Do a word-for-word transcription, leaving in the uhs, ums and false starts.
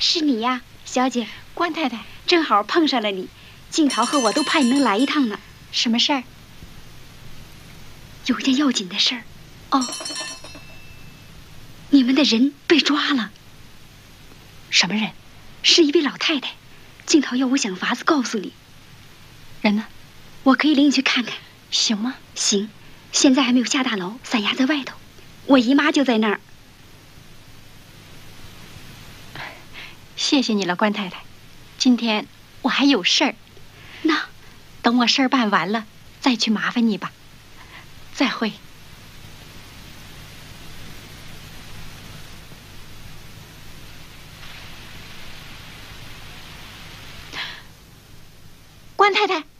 是你呀，小姐。 关太太， 正好碰上了你。静桃和我都盼你能来一趟呢。 什么事儿？ 有件要紧的事儿。哦，你们的人被抓了。 什么人？ 是一位老太太。静桃要我想法子告诉你。 人呢？ 我可以领你去看看， 行吗？ 行。现在还没有下大牢，散押在外头。我姨妈就在那儿。 谢谢你了，关太太。今天我还有事儿， 那等我事儿办完了再去麻烦你吧。再会。关太太。